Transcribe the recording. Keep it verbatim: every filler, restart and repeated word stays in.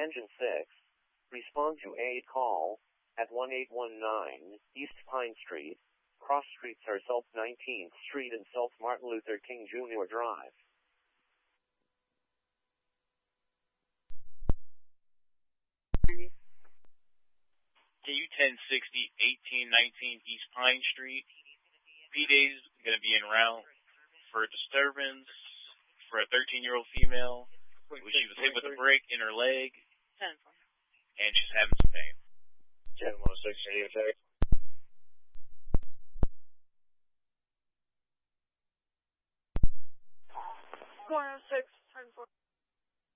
Engine six. Respond to a call at one eight one nine East Pine Street. Cross streets are South nineteenth Street and South Martin Luther King Junior Drive. K U ten sixty, eighteen nineteen East Pine Street. P-Day's going to be en route for a disturbance for a thirteen-year-old female. She was hit with a brick in her leg, and she's having some pain. ten one six, radio check. one oh six, ten four.